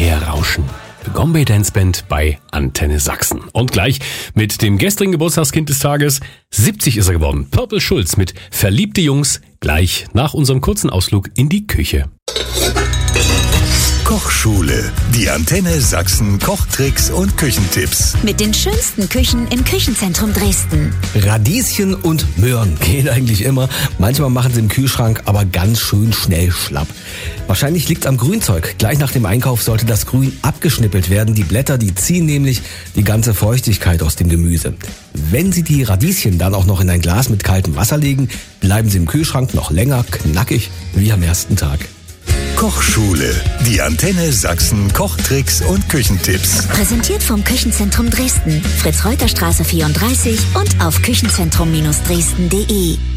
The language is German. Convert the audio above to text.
Meerrauschen. Gombey Dance Band bei Antenne Sachsen. Und gleich mit dem gestrigen Geburtstagskind des Tages. 70 ist er geworden. Purple Schulz mit Verliebte Jungs. Gleich nach unserem kurzen Ausflug in die Küche. Kochschule. Die Antenne Sachsen Kochtricks und Küchentipps. Mit den schönsten Küchen im Küchenzentrum Dresden. Radieschen und Möhren gehen eigentlich immer. Manchmal machen sie im Kühlschrank aber ganz schön schnell schlapp. Wahrscheinlich liegt's am Grünzeug. Gleich nach dem Einkauf sollte das Grün abgeschnippelt werden. Die Blätter, die ziehen nämlich die ganze Feuchtigkeit aus dem Gemüse. Wenn Sie die Radieschen dann auch noch in ein Glas mit kaltem Wasser legen, bleiben sie im Kühlschrank noch länger knackig wie am ersten Tag. Kochschule. Die Antenne Sachsen Kochtricks und Küchentipps. Präsentiert vom Küchenzentrum Dresden. Fritz-Reuter-Straße 34 und auf küchenzentrum-dresden.de.